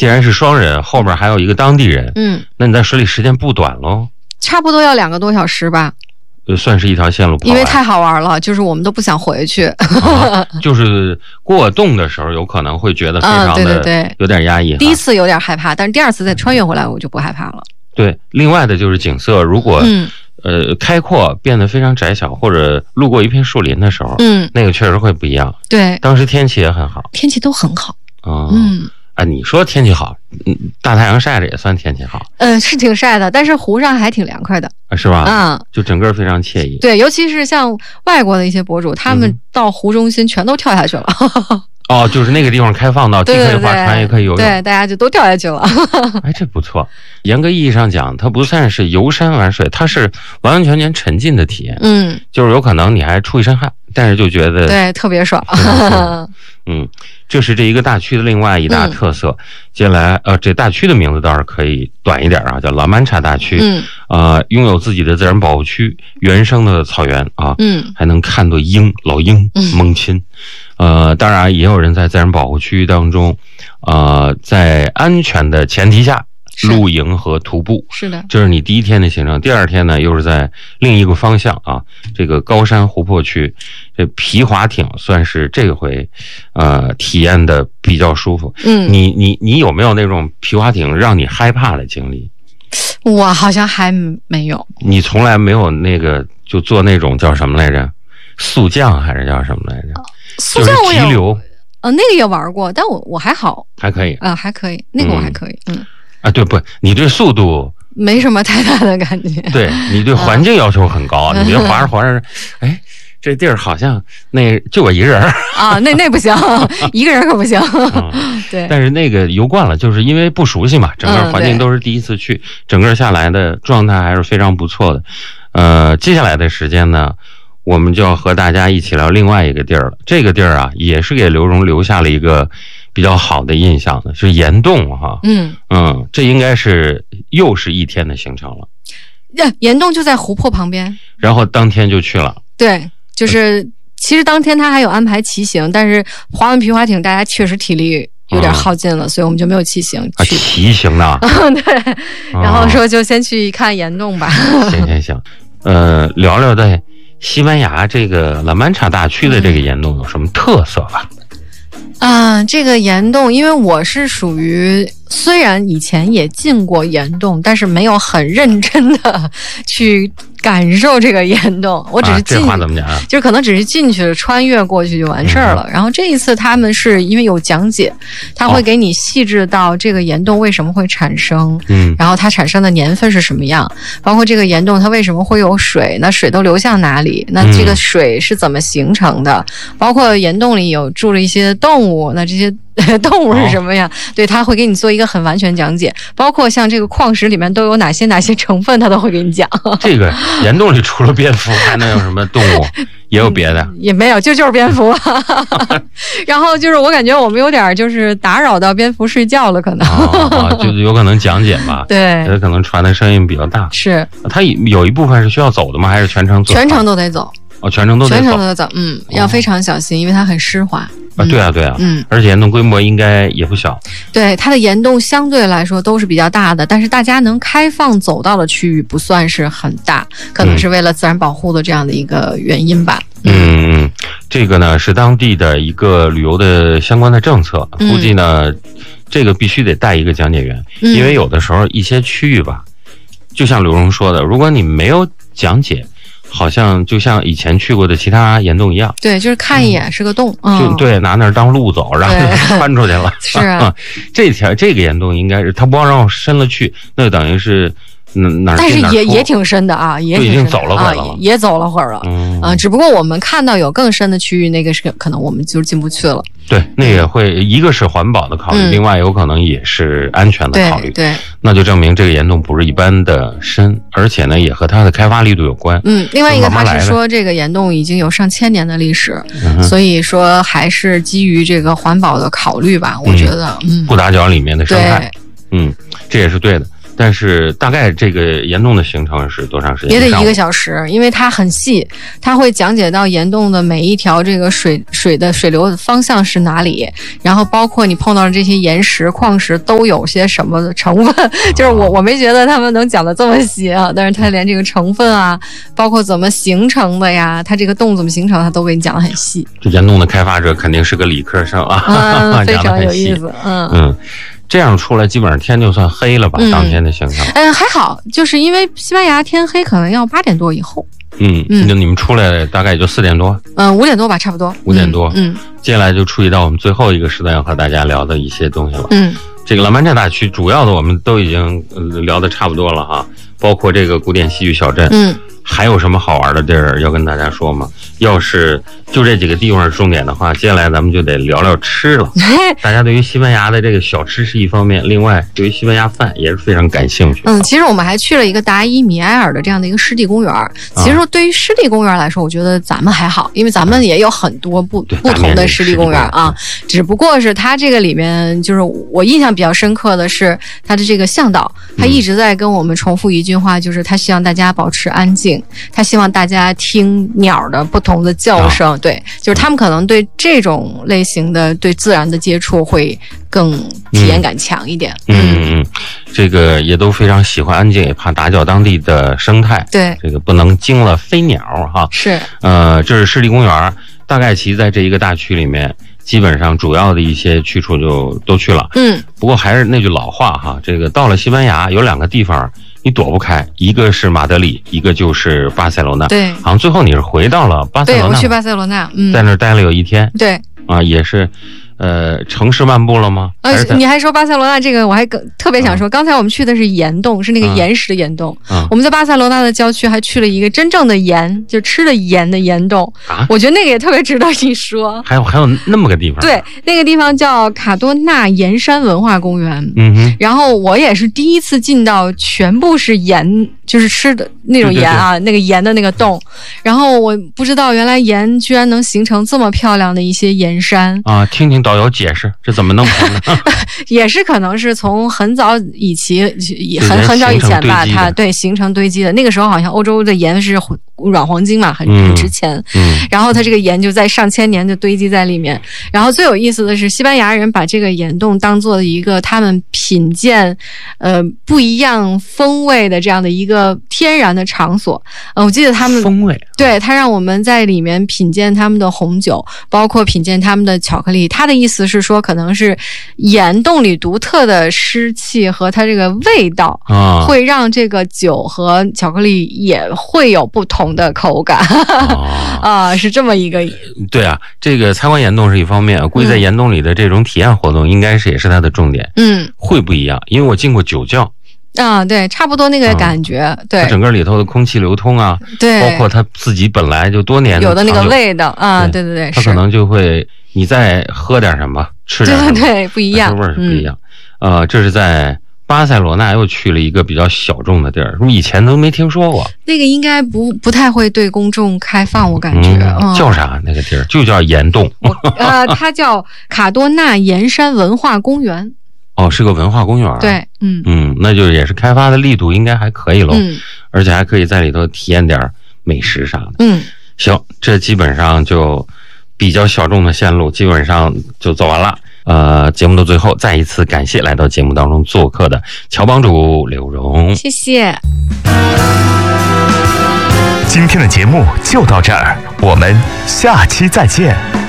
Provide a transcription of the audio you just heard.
既然是双人，后边还有一个当地人，那你在水里时间不短喽， 差不多要2个多小时吧。 算是一条线路跑完， 因为太好玩了，就是我们都不想回去。 就是过洞的时候，有可能会觉得非常的有点压抑。 第一次有点害怕，但是第2次再穿越回来，我就不害怕了。 对，另外的就是景色，如果开阔变得非常窄小，或者路过一片树林的时候，那个确实会不一样。 对， 当时天气也很好， 天气都很好。 你说天气好，大太阳晒着也算天气好。 是挺晒的，但是湖上还挺凉快的， 是吧？就整个非常惬意。 对，尤其是像外国的一些博主，他们到湖中心全都跳下去了。 就是那个地方开放到既可以划船也可以游泳， 对，大家就都掉下去了。 这不错。严格意义上讲，它不算是游山玩水，它是完完全全沉浸的体验。就是有可能你还出一身汗，但是就觉得对特别爽。 这是这一个大区的另外一大特色。接下来这大区的名字倒是可以短一点啊，叫拉曼查大区。拥有自己的自然保护区，原生的草原啊，还能看到老鹰猛禽。当然也有人在自然保护区当中，在安全的前提下露营和徒步。 是的， 这是你第一天的行程。第2天呢，又是在另一个方向啊，这个高山湖泊区，这皮划艇算是这回体验的比较舒服。你有没有那种皮划艇让你害怕的经历？ 我好像还没有。 你从来没有那个就做那种叫什么来着？速降还是叫什么来着？ 速降我有急流。 那个也玩过，但我还好， 还可以还可以，那个我还可以。 对，不，你对速度没什么太大的感觉。 对，你对环境要求很高，你别划着划着，这地儿好像就我一个人啊，那不行，一个人可不行。对， 但是那个游惯了，就是因为不熟悉嘛，整个环境都是第一次去，整个下来的状态还是非常不错的。接下来的时间呢，我们就要和大家一起聊另外一个地儿了。这个地儿啊，也是给刘荣留下了一个比较好的印象的，是岩洞哈。这应该是又是一天的行程了。 岩洞就在湖泊旁边， 然后当天就去了。对， 就是其实当天他还有安排骑行，但是划完皮划艇，大家确实体力有点耗尽了，所以我们就没有骑行去。 骑行呢？ 对，然后说就先去看岩洞吧。 行，聊聊在西班牙这个拉曼查大区的这个岩洞有什么特色吧？ 这个岩洞，因为我是属于虽然以前也进过岩洞，但是没有很认真的去感受这个岩洞，我只是这话怎么讲啊？ 就是可能只是进去了，穿越过去就完事儿了。然后这一次他们是因为有讲解，他会给你细致到这个岩洞为什么会产生，然后它产生的年份是什么样，包括这个岩洞它为什么会有水，那水都流向哪里，那这个水是怎么形成的，包括岩洞里有住了一些动物，那这些动物是什么呀？对，他会给你做一个很完全讲解，包括像这个矿石里面都有哪些成分，他都会给你讲。 这个岩洞里除了蝙蝠，还能有什么动物？也有别的？ 也没有，就是蝙蝠。然后就是我感觉我们有点就是打扰到蝙蝠睡觉了，可能。 就是有可能讲解吧。 对， 可能传的声音比较大。 是。 它有一部分是需要走的吗？还是全程走？ 全程都得走。 全程都得走。要非常小心，因为它很湿滑。 对啊，而且岩洞规模应该也不小。 对，它的岩洞相对来说都是比较大的，但是大家能开放走到的区域不算是很大，可能是为了自然保护的这样的一个原因吧。 这个呢是当地的一个旅游的相关的政策，估计呢这个必须得带一个讲解员，因为有的时候一些区域吧，就像刘荣说的，如果你没有讲解，好像就像以前去过的其他岩洞一样， 对，就是看一眼是个洞， 就对，拿那儿当路走，然后就穿出去了。 是啊， 这个岩洞应该是它不往上深了去，那等于是哪儿？ 但是也挺深的啊，也已经走了会儿了， 也走了会儿了。只不过我们看到有更深的区域，那个是可能我们就进不去了。 对，那也会一个是环保的考虑，另外有可能也是安全的考虑。 对， 那就证明这个岩洞不是一般的深，而且呢也和它的开发力度有关。 另外一个他是说这个岩洞已经有上千年的历史，所以说还是基于这个环保的考虑吧，我觉得。 不打搅里面的生态。这也是对的。 但是大概这个岩洞的行程是多长时间？ 也得1个小时，因为它很细，它会讲解到岩洞的每一条这个水的水流的方向是哪里，然后包括你碰到的这些岩石、矿石都有些什么成分，就是我没觉得他们能讲得这么细啊，但是他连这个成分啊，包括怎么形成的呀，它这个洞怎么形成，他都给你讲得很细。 这岩洞的开发者肯定是个理科生啊， 非常有意思， 这样出来基本上天就算黑了吧？当天的行程， 还好，就是因为西班牙天黑可能要8点多以后。 就你们出来大概也就4点多 ，5点多吧，差不多。 5点多，接下来就注意到我们最后一个时段要和大家聊的一些东西了。这个拉曼查大区主要的我们都已经聊得差不多了哈，包括这个古典戏剧小镇。还有什么好玩的地儿要跟大家说吗？要是就这几个地方是重点的话，接下来咱们就得聊聊吃了。大家对于西班牙的这个小吃是一方面，另外对于西班牙饭也是非常感兴趣。 其实我们还去了一个达伊米埃尔的这样的一个湿地公园。其实对于湿地公园来说，我觉得咱们还好，因为咱们也有很多不同的湿地公园啊。只不过是它这个里面，就是我印象比较深刻的是它的这个向导，他一直在跟我们重复一句话，就是他希望大家保持安静，他希望大家听鸟的不同的叫声。对，就是他们可能对这种类型的对自然的接触会更体验感强一点。 这个也都非常喜欢安静，也怕打搅当地的生态。 对， 这个不能惊了飞鸟哈。 是， 这是湿地公园，大概其在这一个大区里面，基本上主要的一些去处就都去了。不过还是那句老话哈，这个到了西班牙有2个地方你躲不开，一个是马德里，一个就是巴塞罗那。 对， 好像最后你是回到了巴塞罗那。 对，我去巴塞罗那， 在那儿待了有1天。 对， 也是。城市漫步了吗？ 你还说巴塞罗那这个，我还特别想说，刚才我们去的是岩洞，是那个岩石的岩洞。我们在巴塞罗那的郊区还去了一个真正的盐，就吃的盐的岩洞。我觉得那个也特别值得一说。还有那么个地方？对， 那个地方叫卡多纳盐山文化公园。然后我也是第一次进到全部是盐，就是吃的那种盐啊，那个盐的那个洞。然后我不知道原来盐居然能形成这么漂亮的一些盐山啊！听导游解释这怎么弄成的？ 也是可能是从很早很早以前吧，它形成堆积的。那个时候好像欧洲的盐是软黄金嘛，很值钱。然后它这个盐就在上千年就堆积在里面。然后最有意思的是，西班牙人把这个岩洞当做了一个他们品鉴不一样风味的这样的一个天然的场所。我记得他们风味， 对，他让我们在里面品鉴他们的红酒，包括品鉴他们的巧克力。他的意思是说，可能是岩洞里独特的湿气和它这个味道会让这个酒和巧克力也会有不同的口感。是这么一个。 对啊，这个参观岩洞是一方面，估计在岩洞里的这种体验活动应该是也是它的重点。会不一样，因为我进过酒窖。 对，差不多那个感觉。对， 它整个里头的空气流通啊， 对， 包括它自己本来就多年有的那个味道啊，对， 它可能就会你再喝点什么，吃点什么， 对，不一样， 味儿是不一样。这是在巴塞罗那又去了一个比较小众的地儿，是不是以前都没听说过？ 那个应该不太会对公众开放，我感觉。 叫啥？那个地儿就叫岩洞。 它叫卡多纳盐山文化公园。 是个文化公园。 对， 那就也是开发的力度应该还可以喽。而且还可以在里头体验点美食啥的。行，这基本上就比较小众的线路基本上就走完了。节目的最后再一次感谢来到节目当中做客的乔帮主刘荣， 谢谢。 今天的节目就到这儿，我们下期再见。